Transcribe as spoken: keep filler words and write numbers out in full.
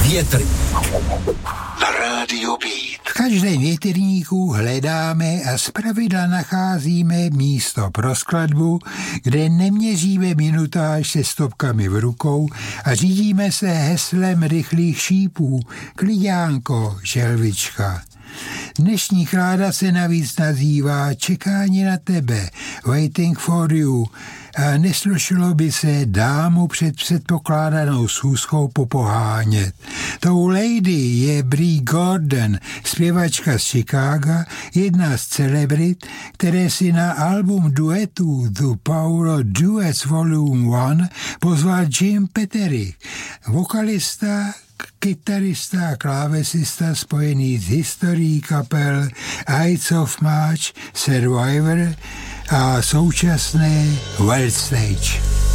Větry na Rádio Beat. V každém větrníku hledáme a zpravidla nacházíme místo pro skladbu, kde neměříme minutáž se stopkami v rukou a řídíme se heslem rychlých šípů klidánko, želvička. Dnešní chláda se navíc nazývá Čekání na tebe, Waiting for you, a neslušilo by se dámu před předpokládanou schůzkou popohánět. Tou lady je Brie Gordon, zpěvačka z Chicaga, jedna z celebrit, které si na album duetů The Power Duets Volume jedna pozval Jim Petterick, vokalista, kytarista a klávesista spojený s historií kapel Ides of March, Survivor a současné World Stage.